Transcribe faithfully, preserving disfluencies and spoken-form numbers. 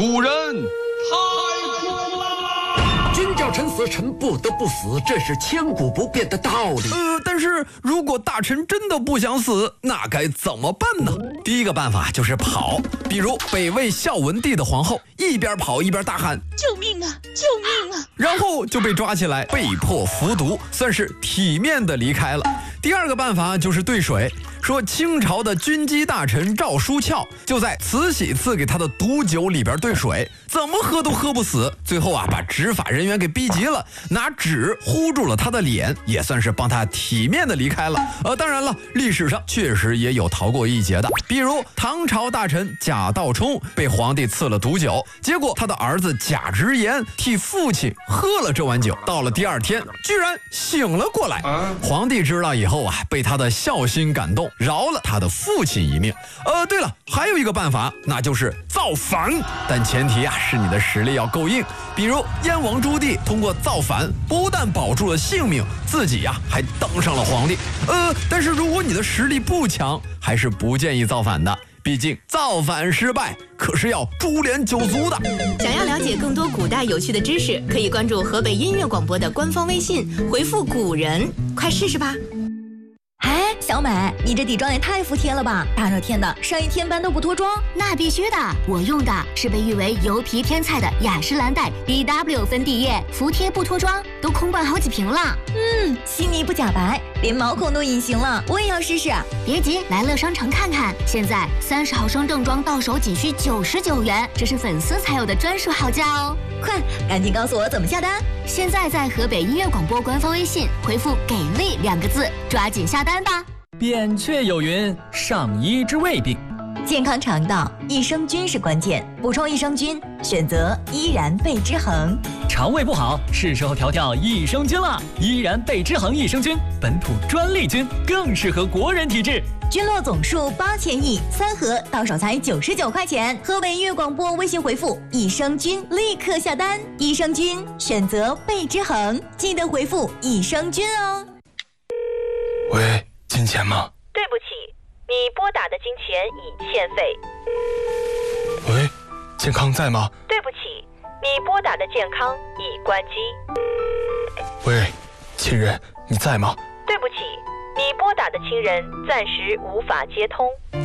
古人太苦了。 君叫臣死，臣不得不死，这是千古不变的道理。 呃，但是如果大臣真的不想死，那该怎么办呢？第一个办法就是跑，比如北魏孝文帝的皇后，一边跑一边大喊救命啊救命啊， 然后就被抓起来被迫服毒，算是体面的离开了。第二个办法就是兑水，说清朝的军机大臣赵书翘就在慈禧赐给他的毒酒里边兑水，怎么喝都喝不死，最后啊把执法人员给逼急了，拿纸糊住了他的脸，也算是帮他体面的离开了。呃，当然了，历史上确实也有逃过一劫的，比如唐朝大臣贾道冲被皇帝赐了毒酒，结果他的儿子贾直言替父亲喝了这碗酒，到了第二天居然醒了过来。皇帝知道以后啊，被他的孝心感动，饶了他的父亲一命。呃，对了，还有一个办法，那就是造反，但前提啊是你的实力要够硬。比如燕王朱棣通过造反，不但保住了性命，自己呀、啊、还当上了皇帝。呃，但是如果你的实力不强，还是不建议造反的。毕竟造反失败可是要株连九族的。 想要了解更多古代有趣的知识，可以关注河北音乐广播的官方微信，回复古人，快试试吧。 哎，小美，你这底妆也太服帖了吧！大热天的，上一天班都不脱妆？ 那必须的，我用的是被誉为油皮天菜的雅诗兰黛 B W 粉底液，服帖不脱妆，都空灌好几瓶了。 嗯，细腻不假白，连毛孔都隐形了，我也要试试。 别急，来乐商城看看，现在三十毫升正装到手仅需九十九元，这是粉丝才有的专属好价哦！ 快，赶紧告诉我怎么下单。 现在在河北音乐广播官方微信回复“给力”两个字，抓紧下单吧。 扁鹊有云：上医治未病。 健康肠道，益生菌是关键，补充益生菌，选择依然贝之恒。 肠胃不好，是时候调调益生菌了。依然贝之恒益生菌，本土专利菌，更适合国人体质。 菌落总数八千亿，三盒到手才九十九块钱。河北音乐广播微信回复益生菌，立刻下单。益生菌选择贝之恒，记得回复益生菌哦。 喂，金钱吗？ 对不起，你拨打的金钱已欠费。 喂，健康在吗？ 对不起，你拨打的健康已关机。 喂，亲人，你在吗？ 对不起，你拨打的亲人暂时无法接通。